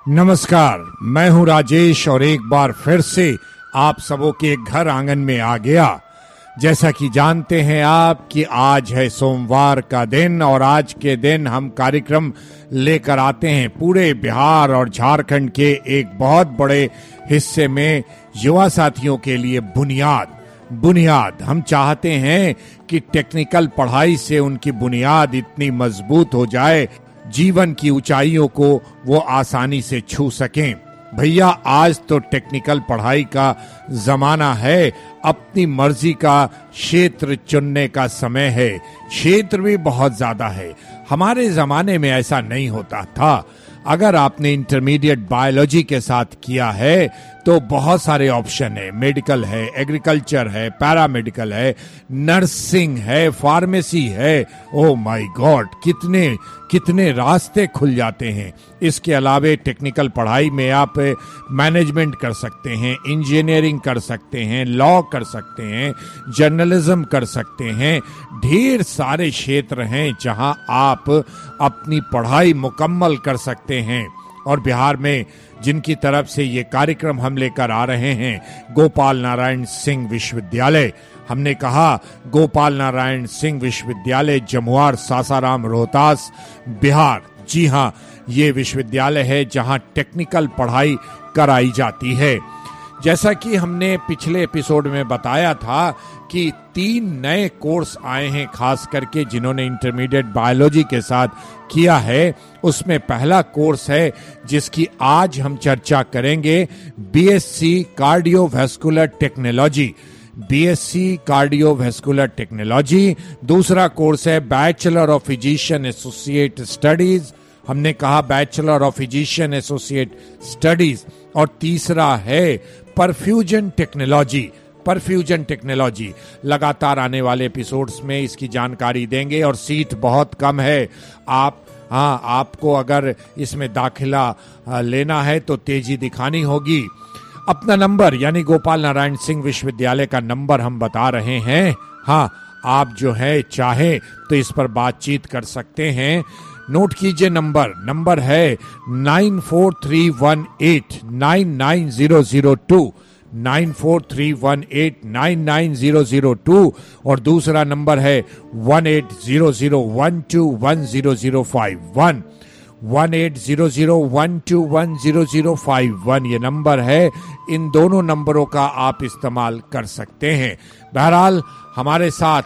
नमस्कार, मैं हूं राजेश और एक बार फिर से आप सबों के घर आंगन में आ गया। जैसा कि जानते हैं आप कि आज है सोमवार का दिन और आज के दिन हम कार्यक्रम लेकर आते हैं पूरे बिहार और झारखंड के एक बहुत बड़े हिस्से में युवा साथियों के लिए बुनियाद। हम चाहते हैं कि टेक्निकल पढ़ाई से उनकी बुनियाद इतनी मजबूत हो जाए, जीवन की ऊंचाइयों को वो आसानी से छू सकें। भैया, आज तो टेक्निकल पढ़ाई का जमाना है, अपनी मर्जी का क्षेत्र चुनने का समय है। क्षेत्र भी बहुत ज्यादा है, हमारे जमाने में ऐसा नहीं होता था। अगर आपने इंटरमीडिएट बायोलॉजी के साथ किया है तो बहुत सारे ऑप्शन है, मेडिकल है, एग्रीकल्चर है, पैरामेडिकल है, नर्सिंग है, फार्मेसी है। ओ माय गॉड, कितने रास्ते खुल जाते हैं। इसके अलावे टेक्निकल पढ़ाई में आप मैनेजमेंट कर सकते हैं, इंजीनियरिंग कर सकते हैं, लॉ कर सकते हैं, जर्नलिज्म कर सकते हैं। ढेर सारे क्षेत्र हैं जहां आप अपनी पढ़ाई मुकम्मल कर सकते हैं। और बिहार में जिनकी तरफ से ये कार्यक्रम हम लेकर आ रहे हैं, गोपाल नारायण सिंह विश्वविद्यालय, हमने कहा गोपाल नारायण सिंह विश्वविद्यालय, जमुआर, सासाराम, रोहतास, बिहार। जी हाँ, ये विश्वविद्यालय है जहां टेक्निकल पढ़ाई कराई जाती है। जैसा कि हमने पिछले एपिसोड में बताया था कि 3 नए कोर्स आए हैं, खास करके जिन्होंने इंटरमीडिएट बायोलॉजी के साथ किया है। उसमें पहला कोर्स है जिसकी आज हम चर्चा करेंगे, BSc cardiovascular technology. BSc cardiovascular technology. दूसरा कोर्स है bachelor of physician associate studies, हमने कहा bachelor of physician associate studies. और तीसरा है परफ्यूजन टेक्नोलॉजी। लगातार आने वाले एपिसोड्स में इसकी जानकारी देंगे और सीट बहुत कम है। आपको अगर इसमें दाखिला लेना है तो तेजी दिखानी होगी। अपना नंबर यानी गोपाल नारायण सिंह विश्वविद्यालय का नंबर हम बता रहे हैं। हाँ, आप जो है चाहे तो इस पर बातचीत कर सकते हैं। नोट कीजिए, नंबर है 9431899002, 9431899002। और दूसरा नंबर है 1800121005, 1800121005। ये नंबर है, इन दोनों नंबरों का आप इस्तेमाल कर सकते हैं। बहरहाल हमारे साथ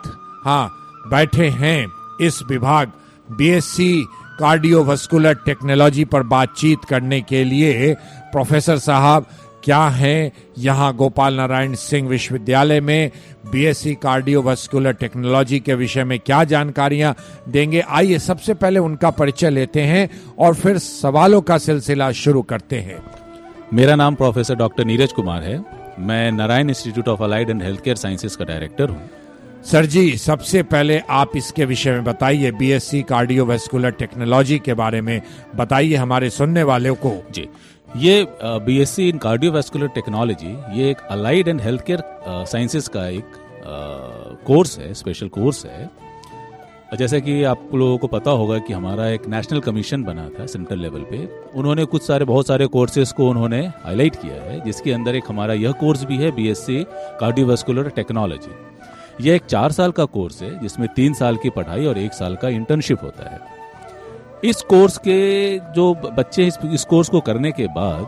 बैठे हैं इस विभाग बीएससी कार्डियोवैस्कुलर टेक्नोलॉजी पर बातचीत करने के लिए प्रोफेसर साहब। क्या है यहाँ गोपाल नारायण सिंह विश्वविद्यालय में बीएससी कार्डियोवैस्कुलर टेक्नोलॉजी के विषय में क्या जानकारियां देंगे? आइए सबसे पहले उनका परिचय लेते हैं और फिर सवालों का सिलसिला शुरू करते हैं। मेरा नाम प्रोफेसर डॉक्टर नीरज कुमार है। मैं Narayan institute of allied and health care sciences का डायरेक्टर हूँ। सर जी, सबसे पहले आप इसके विषय में बताइए, बीएससी कार्डियोवैस्कुलर टेक्नोलॉजी के बारे में बताइए हमारे सुनने वालों को। जी, ये बीएससी इन कार्डियोवैस्कुलर टेक्नोलॉजी ये एक allied and health care sciences का एक कोर्स है, स्पेशल कोर्स है। जैसे कि आप लोगों को पता होगा कि हमारा एक नेशनल कमीशन बना था सेंट्रल लेवल पे। उन्होंने बहुत सारे कोर्सेज को उन्होंने हाईलाइट किया है, जिसके अंदर एक हमारा यह कोर्स भी है, बीएससी कार्डियोवैस्कुलर टेक्नोलॉजी। यह एक 4 साल का कोर्स है जिसमें 3 साल की पढ़ाई और 1 साल का इंटर्नशिप होता है। इस कोर्स के जो बच्चे इस कोर्स को करने के बाद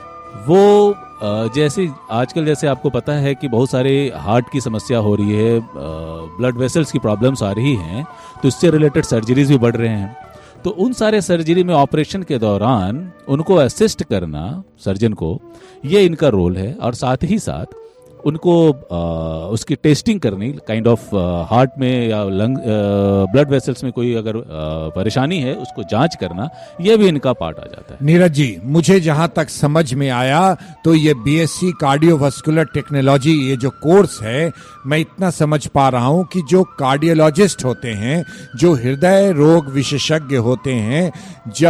वो जैसे आजकल आपको पता है कि बहुत सारे हार्ट की समस्या हो रही है, ब्लड वेसल्स की प्रॉब्लम्स आ रही हैं, तो इससे रिलेटेड सर्जरीज भी बढ़ रहे हैं। तो उन सारे सर्जरी में ऑपरेशन के दौरान उनको असिस्ट करना सर्जन को, ये इनका रोल है। और साथ ही साथ उनको उसकी टेस्टिंग करनी, काइंड ऑफ हार्ट में या लंग ब्लड वेसल्स में कोई अगर परेशानी है उसको जांच करना, यह भी इनका पार्ट आ जाता है। नीरज जी, मुझे जहां तक समझ में आया तो ये बीएससी कार्डियोवैस्कुलर टेक्नोलॉजी ये जो कोर्स है, मैं इतना समझ पा रहा हूं कि जो कार्डियोलॉजिस्ट होते हैं, जो हृदय रोग विशेषज्ञ होते हैं, जब